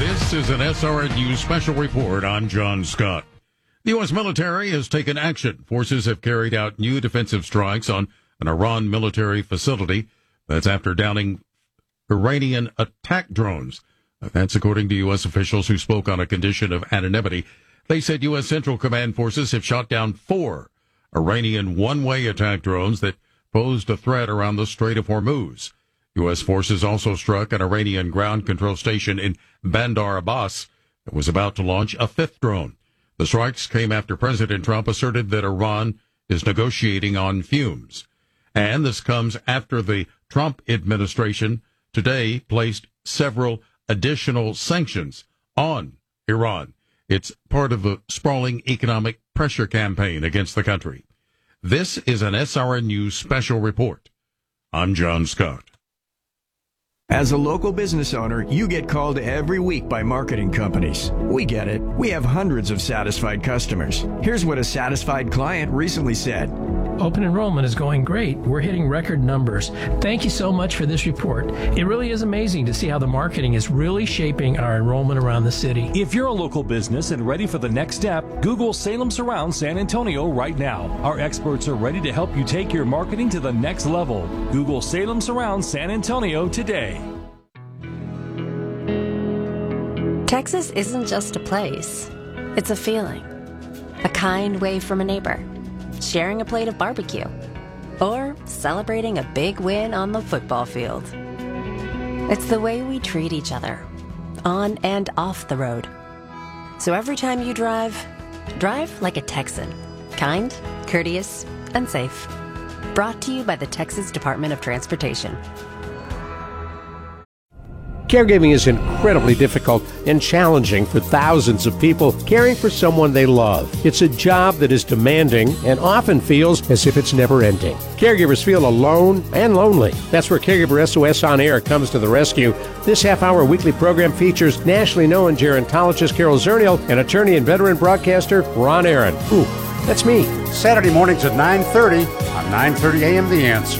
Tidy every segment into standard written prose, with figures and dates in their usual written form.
This is an SRN News special report. I'm John Scott. The U.S. military has taken action. Forces have carried out new defensive strikes on an Iran military facility. That's after downing Iranian attack drones. That's according to U.S. officials who spoke on a condition of anonymity. They said U.S. Central Command forces have shot down 4 Iranian one-way attack drones that posed a threat around the Strait of Hormuz. U.S. forces also struck an Iranian ground control station in Bandar Abbas that was about to launch a 5th drone. The strikes came after President Trump asserted that Iran is negotiating on fumes. And this comes after the Trump administration today placed several additional sanctions on Iran. It's part of the sprawling economic pressure campaign against the country. This is an SRN News special report. I'm John Scott. As a local business owner, you get called every week by marketing companies. We get it. We have hundreds of satisfied customers. Here's what a satisfied client recently said. Open enrollment is going great. We're hitting record numbers. Thank you so much for this report. It really is amazing to see how the marketing is really shaping our enrollment around the city. If you're a local business and ready for the next step, Google Salem Surround San Antonio right now. Our experts are ready to help you take your marketing to the next level. Google Salem Surround San Antonio today. Texas isn't just a place. It's a feeling. A kind wave from a neighbor. Sharing a plate of barbecue, or celebrating a big win on the football field. It's the way we treat each other, on and off the road. So every time you drive like a Texan. Kind, courteous, and safe. Brought to you by the Texas Department of Transportation. Caregiving is incredibly difficult and challenging for thousands of people caring for someone they love. It's a job that is demanding and often feels as if it's never ending. Caregivers feel alone and lonely. That's where Caregiver SOS On Air comes to the rescue. This half-hour weekly program features nationally known gerontologist Carol Zernial and attorney and veteran broadcaster Ron Aaron. Ooh, that's me. Saturday mornings at 9:30 on 9:30 a.m. The Answer.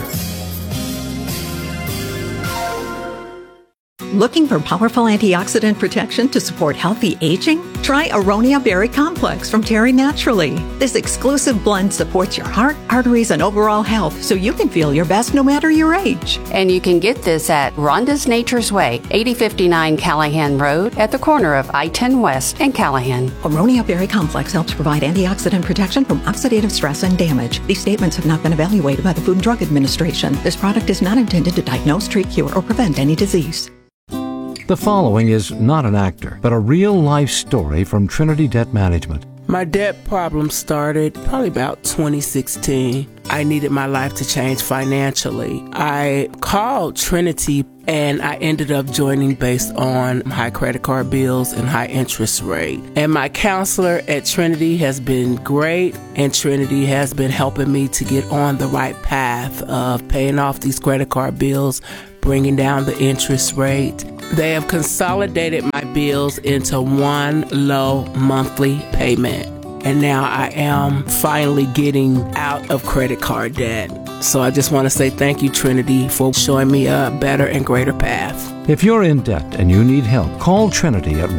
Looking for powerful antioxidant protection to support healthy aging? Try Aronia Berry Complex from Terry Naturally. This exclusive blend supports your heart, arteries, and overall health so you can feel your best no matter your age. And you can get this at Rhonda's Nature's Way, 8059 Callahan Road at the corner of I-10 West and Callahan. Aronia Berry Complex helps provide antioxidant protection from oxidative stress and damage. These statements have not been evaluated by the Food and Drug Administration. This product is not intended to diagnose, treat, cure, or prevent any disease. The following is not an actor, but a real-life story from Trinity Debt Management. My debt problem started probably about 2016. I needed my life to change financially. I called Trinity and I ended up joining based on high credit card bills and high interest rate. And my counselor at Trinity has been great, and Trinity has been helping me to get on the right path of paying off these credit card bills, bringing down the interest rate. They have consolidated my bills into one low monthly payment. And now I am finally getting out of credit card debt. So I just want to say thank you, Trinity, for showing me a better and greater path. If you're in debt and you need help, call Trinity at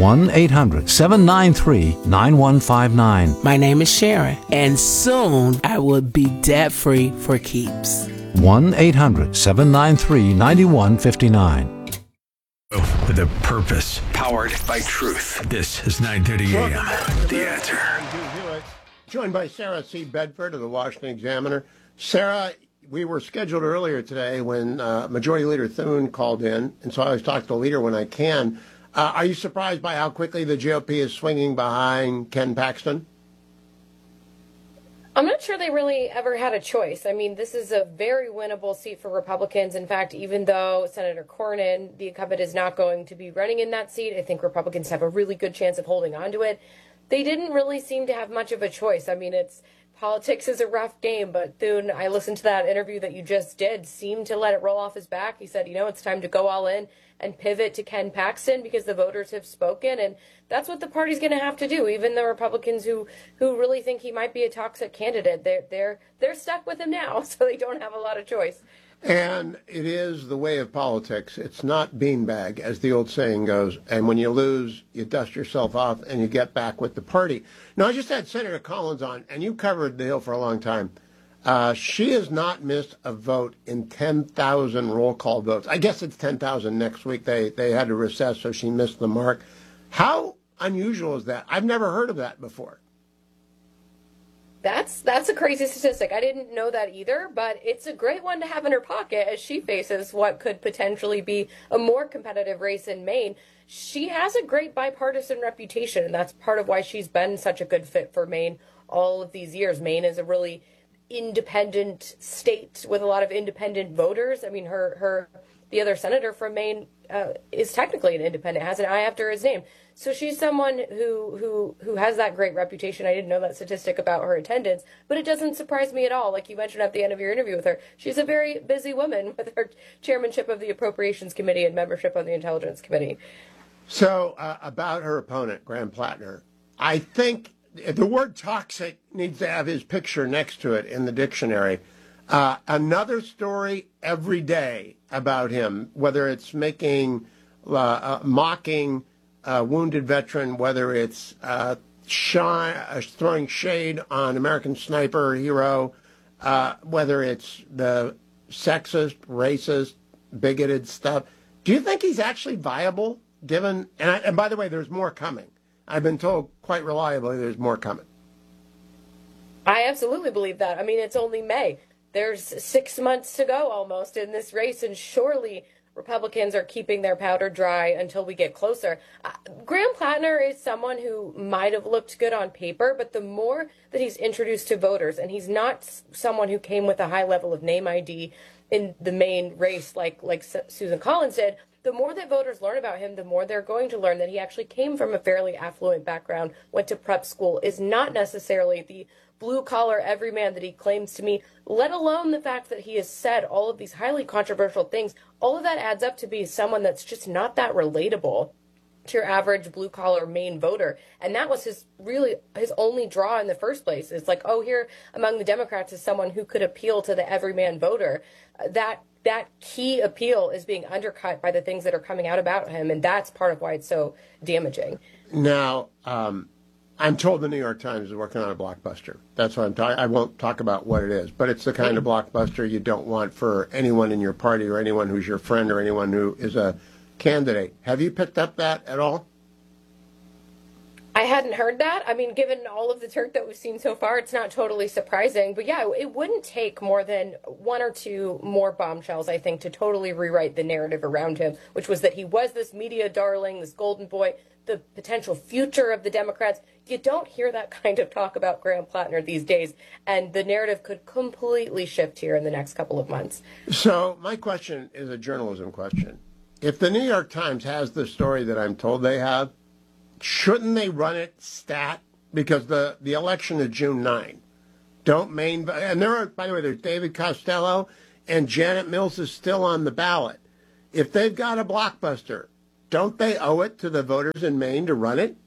1-800-793-9159. My name is Sharon, and soon I will be debt-free for keeps. 1-800-793-9159. With a purpose, powered by truth. This is 9:30 a.m. The Answer. Joined by Sarah C. Bedford of the Washington Examiner. Sarah, we were scheduled earlier today when Majority Leader Thune called in, and so I always talk to the leader when I can. Are you surprised by how quickly the GOP is swinging behind Ken Paxton? I'm not sure they really ever had a choice. I mean, this is a very winnable seat for Republicans. In fact, even though Senator Cornyn, the incumbent, is not going to be running in that seat, I think Republicans have a really good chance of holding on to it. They didn't really seem to have much of a choice. I mean, politics is a rough game, but Thune, I listened to that interview that you just did, seemed to let it roll off his back. He said, it's time to go all in and pivot to Ken Paxton because the voters have spoken, and that's what the party's going to have to do. Even the Republicans who really think he might be a toxic candidate, they're stuck with him now, so they don't have a lot of choice. And it is the way of politics. It's not beanbag, as the old saying goes. And when you lose, you dust yourself off and you get back with the party. Now, I just had Senator Collins on, and you covered the Hill for a long time. She has not missed a vote in 10,000 roll call votes. I guess it's 10,000 next week. They had to recess, so she missed the mark. How unusual is that? I've never heard of that before. That's a crazy statistic. I didn't know that either, but it's a great one to have in her pocket as she faces what could potentially be a more competitive race in Maine. She has a great bipartisan reputation, and that's part of why she's been such a good fit for Maine all of these years. Maine is a really independent state with a lot of independent voters. I mean, the other senator from Maine is technically an independent, has an I after his name. So she's someone who has that great reputation. I didn't know that statistic about her attendance, but it doesn't surprise me at all. Like you mentioned at the end of your interview with her, she's a very busy woman with her chairmanship of the Appropriations Committee and membership on the Intelligence Committee. So about her opponent, Graham Plattner, I think the word toxic needs to have his picture next to it in the dictionary. Another story every day about him, whether it's mocking a wounded veteran, whether it's throwing shade on American Sniper hero, whether it's the sexist, racist, bigoted stuff. Do you think he's actually viable, given... And by the way, there's more coming. I've been told quite reliably there's more coming. I absolutely believe that. I mean, it's only May. There's 6 months to go almost in this race, and surely Republicans are keeping their powder dry until we get closer. Graham Plattner is someone who might have looked good on paper, but the more that he's introduced to voters, and he's not someone who came with a high level of name ID in the main race like Susan Collins did, the more that voters learn about him, the more they're going to learn that he actually came from a fairly affluent background, went to prep school, is not necessarily the blue-collar everyman that he claims to be, let alone the fact that he has said all of these highly controversial things. All of that adds up to be someone that's just not that relatable to your average blue-collar Maine voter. And that was his only draw in the first place. It's like, oh, here among the Democrats is someone who could appeal to the everyman voter. That key appeal is being undercut by the things that are coming out about him, and that's part of why it's so damaging. Now, I'm told the New York Times is working on a blockbuster. That's what I'm talking. I won't talk about what it is, but it's the kind of blockbuster you don't want for anyone in your party or anyone who's your friend or anyone who is a candidate. Have you picked up that at all? I hadn't heard that. I mean, given all of the Turk that we've seen so far, it's not totally surprising. But yeah, it wouldn't take more than one or two more bombshells, I think, to totally rewrite the narrative around him, which was that he was this media darling, this golden boy, the potential future of the Democrats. You don't hear that kind of talk about Graham Plattner these days, and the narrative could completely shift here in the next couple of months. So my question is a journalism question. If the New York Times has the story that I'm told they have, shouldn't they run it stat? Because the election is June 9. Don't Maine... And there are, by the way, there's David Costello, and Janet Mills is still on the ballot. If they've got a blockbuster, don't they owe it to the voters in Maine to run it?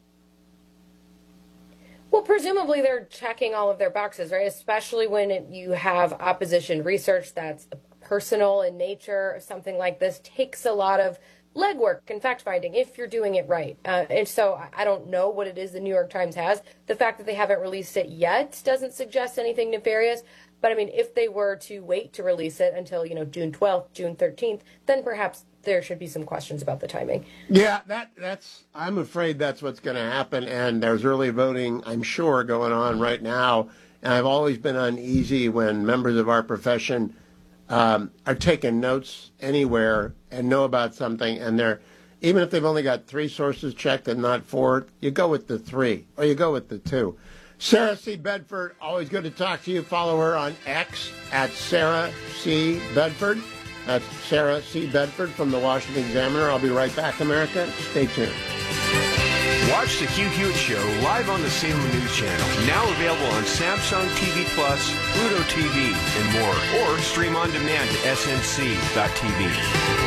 Well, presumably they're checking all of their boxes, right? Especially when you have opposition research that's personal in nature. Something like this takes a lot of legwork and fact-finding if you're doing it right. And so I don't know what it is the New York Times has. The fact that they haven't released it yet doesn't suggest anything nefarious. But, I mean, if they were to wait to release it until, June 12th, June 13th, then perhaps there should be some questions about the timing. Yeah, I'm afraid that's what's going to happen. And there's early voting, I'm sure, going on right now. And I've always been uneasy when members of our profession are taking notes anywhere and know about something, and even if they've only got 3 sources checked and not 4, you go with the 3 or you go with the 2. Sarah C. Bedford, always good to talk to you. Follow her on X at Sarah C. Bedford. That's Sarah C. Bedford from the Washington Examiner. I'll be right back, America. Stay tuned. Watch the Hugh Hewitt Show live on the Salem News Channel. Now available on Samsung TV Plus, Pluto TV, and more. Or stream on demand at snc.tv.